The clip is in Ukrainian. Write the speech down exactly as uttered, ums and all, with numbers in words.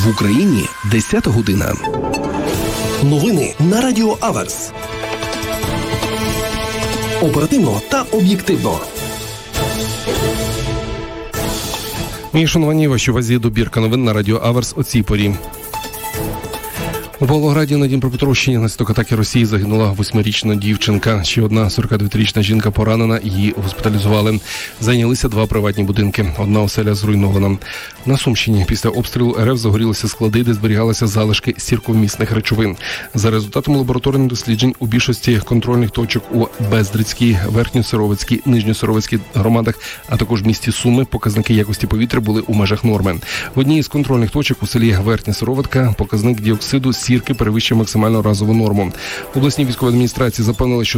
В Україні десята година. Новини на Радіо Аверс. Оперативно та об'єктивно. Мої шановані, вашій увазі добірка новин на Радіо Аверс о цій порі. У Павлограді на Дніпропетровщині внаслідок атаки Росії загинула восьмирічна дівчинка. Ще одна сорокадев'ятирічна жінка поранена, її госпіталізували. Зайнялися два приватні будинки. Одна оселя зруйнована. На Сумщині після обстрілу РФ загорілися склади, де зберігалися залишки сірковмісних речовин. За результатами лабораторних досліджень у більшості контрольних точок у Бездрицькій, Верхньосировицькій, Нижньосировицькій громадах, а також в місті Суми показники якості повітря були у межах норми. В одній із контрольних точок у селі Верхня Сироватка показник діоксиду сірки перевищує максимальну разову норму. В обласній військовій адміністрації запевнили, що